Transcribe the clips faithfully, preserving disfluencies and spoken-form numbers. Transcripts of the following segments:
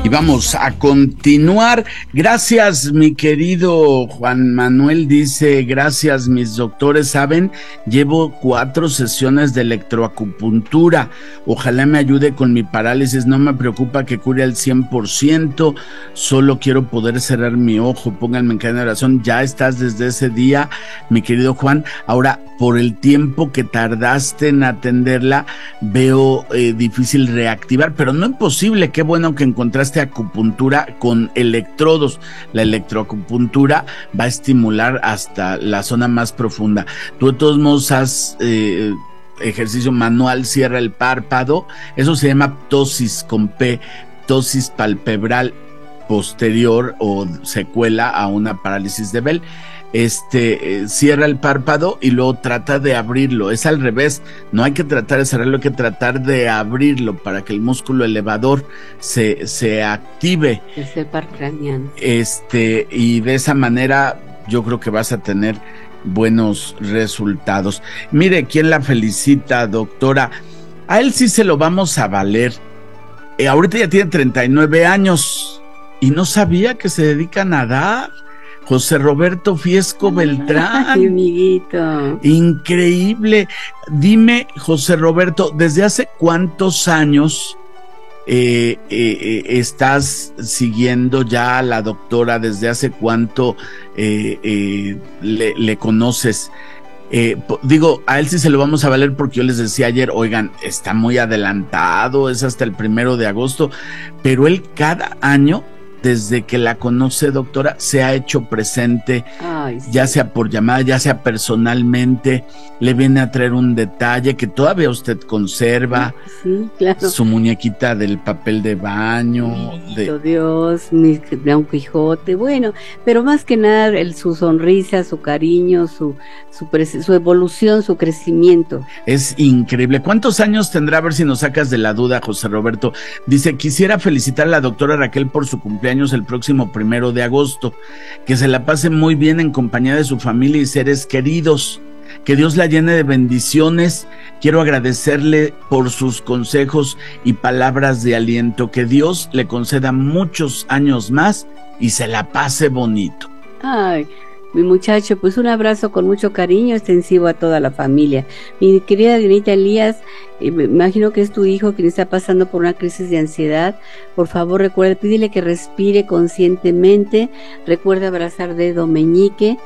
Y vamos a continuar. Gracias, mi querido Juan Manuel. Dice, gracias, mis doctores. Saben, llevo cuatro sesiones de electroacupuntura. Ojalá me ayude con mi parálisis. No me preocupa que cure al cien por ciento. Solo quiero poder cerrar mi ojo. Pónganme en cadena de oración. Ya estás desde ese día, mi querido Juan. Ahora, por el tiempo que tardaste en atenderla, veo eh, difícil reactivar, pero no imposible. Qué bueno que encontraste acupuntura con electrodos. La electroacupuntura va a estimular hasta la zona más profunda. Tú de todos modos haz eh, ejercicio manual, cierra el párpado. Eso se llama ptosis con P, ptosis palpebral posterior o secuela a una parálisis de Bell. Este, eh, cierra el párpado y luego trata de abrirlo. Es al revés, no hay que tratar de cerrarlo, hay que tratar de abrirlo para que el músculo elevador se, se active. Es el par craneano. Este, y de esa manera yo creo que vas a tener buenos resultados. Mire, ¿quién la felicita, doctora? A él sí se lo vamos a valer. Eh, ahorita ya tiene treinta y nueve años y no sabía que se dedica a nadar. José Roberto Fiesco Beltrán. Ay, amiguito. Increíble. Dime, José Roberto, ¿desde hace cuántos años eh, eh, estás siguiendo ya a la doctora? ¿Desde hace cuánto eh, eh, le, le conoces? Eh, digo, a él sí se lo vamos a valer porque yo les decía ayer, oigan, está muy adelantado, es hasta el primero de agosto, pero él cada año, desde que la conoce, doctora, se ha hecho presente. Ay, sí. Ya sea por llamada, ya sea personalmente, le viene a traer un detalle que todavía usted conserva. Sí, claro. Su muñequita del papel de baño. Mi de... Dios, mi Don Quijote, bueno, pero más que nada el, su sonrisa, su cariño, su, su, su evolución, su crecimiento. Es increíble. ¿Cuántos años tendrá? A ver si nos sacas de la duda, José Roberto. Dice, quisiera felicitar a la doctora Raquel por su cumpleaños el próximo primero de agosto, que se la pase muy bien en compañía de su familia y seres queridos, que Dios la llene de bendiciones. Quiero agradecerle por sus consejos y palabras de aliento, que Dios le conceda muchos años más y se la pase bonito. Ay, mi muchacho, pues un abrazo con mucho cariño extensivo a toda la familia. Mi querida Dianita Elías, eh, me imagino que es tu hijo quien está pasando por una crisis de ansiedad. Por favor, recuerda, pídele que respire conscientemente. Recuerda abrazar dedo meñique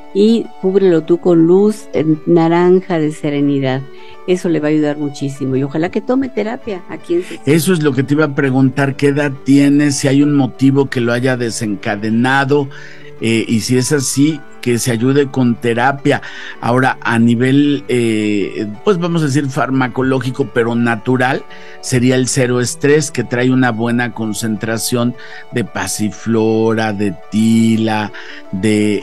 y cúbrelo tú con luz naranja de serenidad. Eso le va a ayudar muchísimo y ojalá que tome terapia. Aquí en Eso es lo que te iba a preguntar, ¿qué edad tiene? Si hay un motivo que lo haya desencadenado. Eh, y si es así, que se ayude con terapia. Ahora, a nivel, eh, pues vamos a decir farmacológico, pero natural, sería el cero estrés, que trae una buena concentración de pasiflora, de tila, de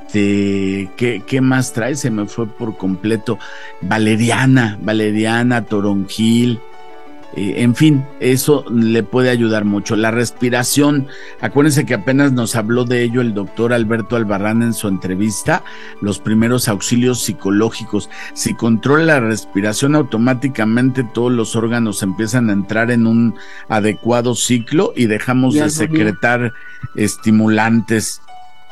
este, ¿qué, qué más trae? Se me fue por completo. Valeriana, valeriana, toronjil. Eh, en fin, eso le puede ayudar mucho. La respiración, acuérdense que apenas nos habló de ello el doctor Alberto Albarrán en su entrevista, los primeros auxilios psicológicos. Si controla la respiración, automáticamente todos los órganos empiezan a entrar en un adecuado ciclo y dejamos de secretar estimulantes.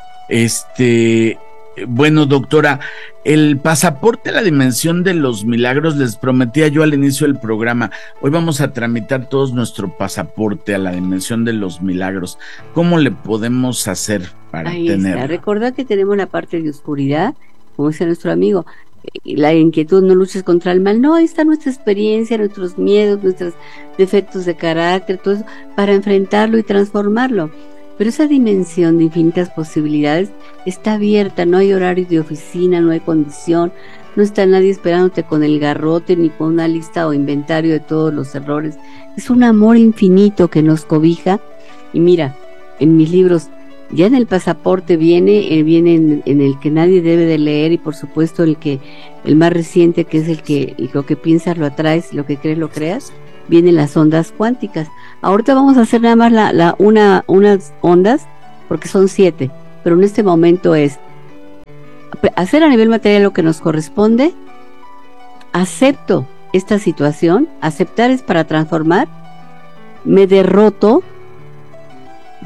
Este... Bueno, doctora, el pasaporte a la dimensión de los milagros, les prometía yo al inicio del programa, hoy vamos a tramitar todos nuestro pasaporte a la dimensión de los milagros. ¿Cómo le podemos hacer para Ahí tenerlo? Está. Recordad que tenemos la parte de oscuridad, como dice nuestro amigo, la inquietud, no luches contra el mal. No, ahí está nuestra experiencia, nuestros miedos, nuestros defectos de carácter, todo eso, para enfrentarlo y transformarlo. Pero esa dimensión de infinitas posibilidades está abierta, no hay horario de oficina, no hay condición, no está nadie esperándote con el garrote ni con una lista o inventario de todos los errores. Es un amor infinito que nos cobija. Y mira, en mis libros, ya en el pasaporte viene, eh, viene en, en el que nadie debe de leer y por supuesto el que el más reciente, que es el que lo que piensas lo atraes, lo que crees lo creas. Vienen las ondas cuánticas. Ahorita vamos a hacer nada más la, la, una, unas ondas, porque son siete, pero en este momento es hacer a nivel material lo que nos corresponde, acepto esta situación, aceptar es para transformar, me derroto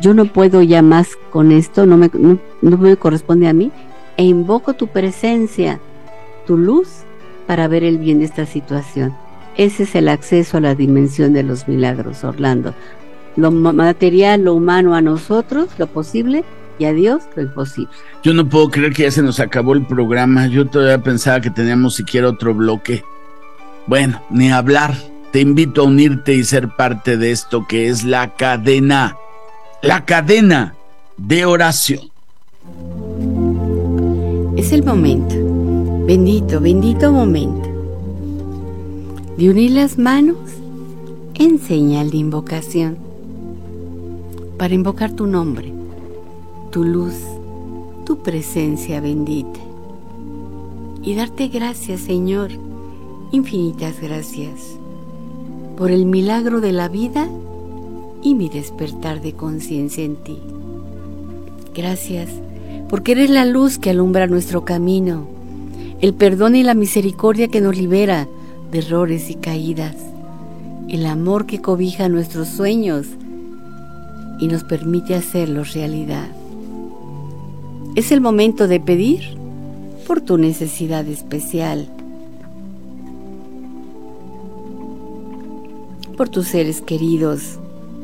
yo no puedo ya más con esto, no me, no, no me corresponde a mí, e invoco tu presencia, tu luz, para ver el bien de esta situación. Ese es el acceso a la dimensión de los milagros, Orlando. Lo material, lo humano a nosotros, lo posible, y a Dios lo imposible. Yo no puedo creer que ya se nos acabó el programa. Yo todavía pensaba que teníamos siquiera otro bloque. Bueno, ni hablar. Te invito a unirte y ser parte de esto que es la cadena, la cadena de oración. Es el momento, bendito, bendito momento, de unir las manos en señal de invocación, para invocar tu nombre, tu luz, tu presencia bendita, y darte gracias, Señor, infinitas gracias, por el milagro de la vida y mi despertar de conciencia en ti. Gracias, porque eres la luz que alumbra nuestro camino, el perdón y la misericordia que nos libera de errores y caídas, el amor que cobija nuestros sueños y nos permite hacerlos realidad. Es el momento de pedir por tu necesidad especial, por tus seres queridos,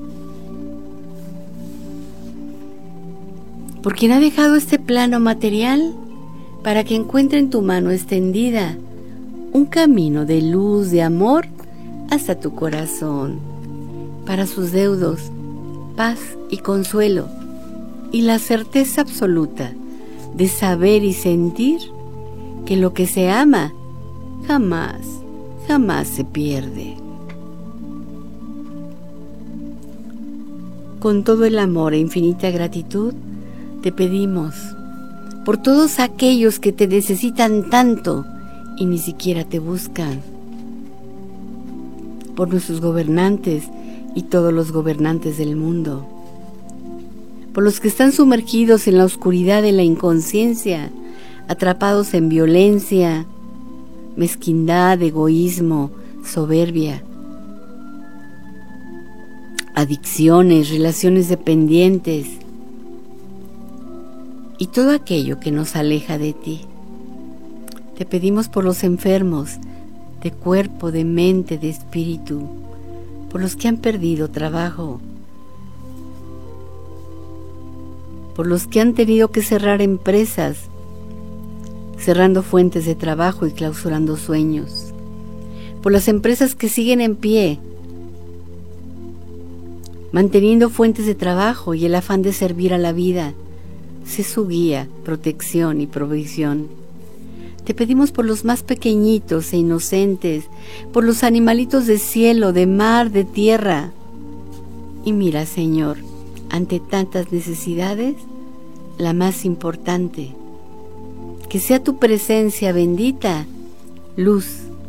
por quien ha dejado este plano material para que encuentre en tu mano extendida un camino de luz, de amor hasta tu corazón, para sus deudos, paz y consuelo, y la certeza absoluta de saber y sentir que lo que se ama jamás, jamás se pierde. Con todo el amor e infinita gratitud, te pedimos por todos aquellos que te necesitan tanto y ni siquiera te buscan, por nuestros gobernantes y todos los gobernantes del mundo, por los que están sumergidos en la oscuridad de la inconsciencia, atrapados en violencia, mezquindad, egoísmo, soberbia, adicciones, relaciones dependientes y todo aquello que nos aleja de ti. Te pedimos por los enfermos de cuerpo, de mente, de espíritu, por los que han perdido trabajo, por los que han tenido que cerrar empresas, cerrando fuentes de trabajo y clausurando sueños, por las empresas que siguen en pie, manteniendo fuentes de trabajo y el afán de servir a la vida. Sé su guía, protección y provisión. Te pedimos por los más pequeñitos e inocentes, por los animalitos de cielo, de mar, de tierra. Y mira, Señor, ante tantas necesidades, la más importante, que sea tu presencia bendita, luz,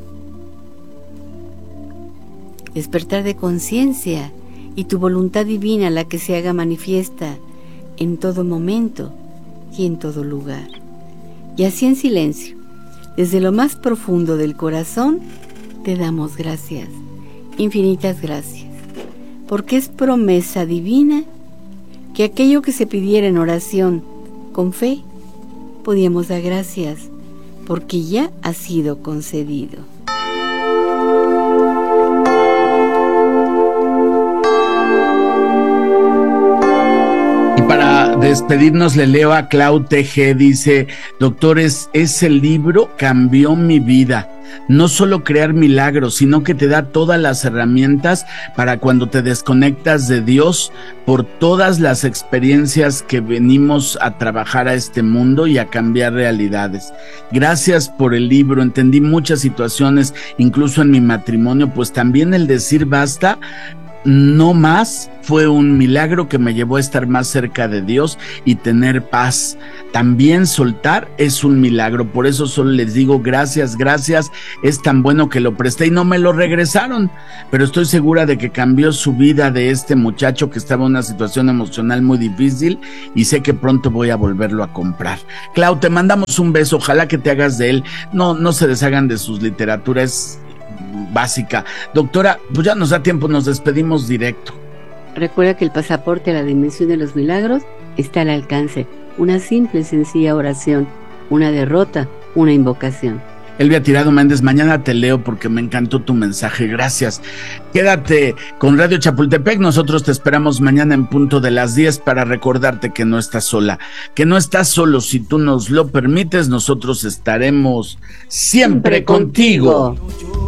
despertar de conciencia y tu voluntad divina la que se haga manifiesta en todo momento y en todo lugar. Y así en silencio, desde lo más profundo del corazón, te damos gracias, infinitas gracias, porque es promesa divina que aquello que se pidiera en oración con fe, podíamos dar gracias, porque ya ha sido concedido. Para despedirnos le leo a Clau T G, dice: doctores, ese libro cambió mi vida. No solo crear milagros, sino que te da todas las herramientas para cuando te desconectas de Dios por todas las experiencias que venimos a trabajar a este mundo y a cambiar realidades. Gracias por el libro, entendí muchas situaciones, incluso en mi matrimonio, pues también el decir basta, no más, fue un milagro que me llevó a estar más cerca de Dios y tener paz. También soltar es un milagro, por eso solo les digo gracias, gracias, es tan bueno que lo presté y no me lo regresaron, pero estoy segura de que cambió su vida de este muchacho que estaba en una situación emocional muy difícil y sé que pronto voy a volverlo a comprar. Clau, te mandamos un beso, ojalá que te hagas de él, no, no se deshagan de sus literaturas básica. Doctora, pues ya nos da tiempo, nos despedimos directo. Recuerda que el pasaporte a la dimensión de los milagros está al alcance. Una simple y sencilla oración, una derrota, una invocación. Elvia Tirado Méndez, mañana te leo porque me encantó tu mensaje, gracias. Quédate con Radio Chapultepec, nosotros te esperamos mañana en punto de las diez para recordarte que no estás sola, que no estás solo, si tú nos lo permites, nosotros estaremos siempre, siempre contigo. contigo.